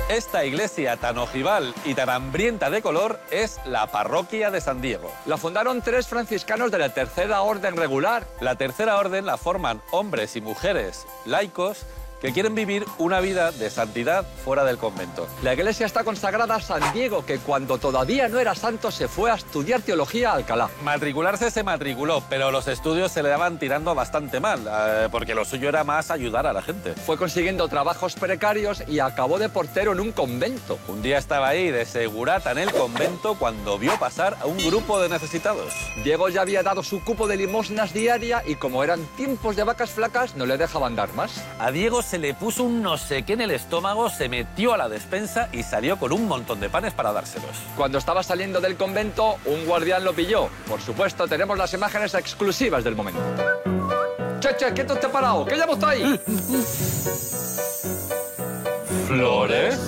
Esta iglesia tan ojival y tan hambrienta de color es la parroquia de San Diego. La fundaron 3 franciscanos de la Tercera Orden Regular. La Tercera Orden la forman hombres y mujeres laicos que quieren vivir una vida de santidad fuera del convento. La iglesia está consagrada a San Diego, que cuando todavía no era santo se fue a estudiar teología a Alcalá. Matricularse se matriculó, pero los estudios se le daban tirando bastante mal, porque lo suyo era más ayudar a la gente. Fue consiguiendo trabajos precarios y acabó de portero en un convento. Un día estaba ahí de segurata en el convento cuando vio pasar a un grupo de necesitados. Diego ya había dado su cupo de limosnas diaria y como eran tiempos de vacas flacas, no le dejaban dar más. A Diego se le puso un no sé qué en el estómago, se metió a la despensa y salió con un montón de panes para dárselos. Cuando estaba saliendo del convento, un guardián lo pilló. Por supuesto, tenemos las imágenes exclusivas del momento. Che, ¿qué te ha parado? ¿Qué llamo está ahí? ¿Flores?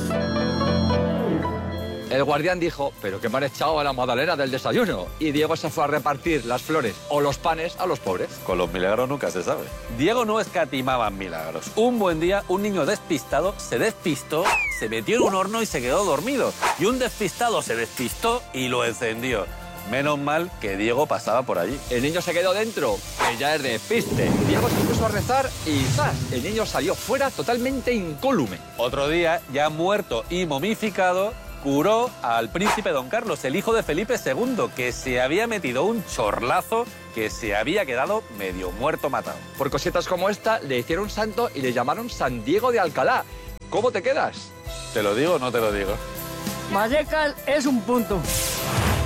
El guardián dijo, pero que me han echado a la magdalena del desayuno. Y Diego se fue a repartir las flores o los panes a los pobres. Con los milagros nunca se sabe. Diego no escatimaba en milagros. Un buen día, un niño despistado se despistó, se metió en un horno y se quedó dormido. Y un despistado se despistó y lo encendió. Menos mal que Diego pasaba por allí. El niño se quedó dentro, que ya es despiste. Diego se puso a rezar y ¡zas! El niño salió fuera totalmente incólume. Otro día, ya muerto y momificado, curó al príncipe Don Carlos, el hijo de Felipe II, que se había metido un chorlazo que se había quedado medio muerto matado. Por cositas como esta, le hicieron santo y le llamaron San Diego de Alcalá. ¿Cómo te quedas? ¿Te lo digo o no te lo digo? Vallecas es un punto.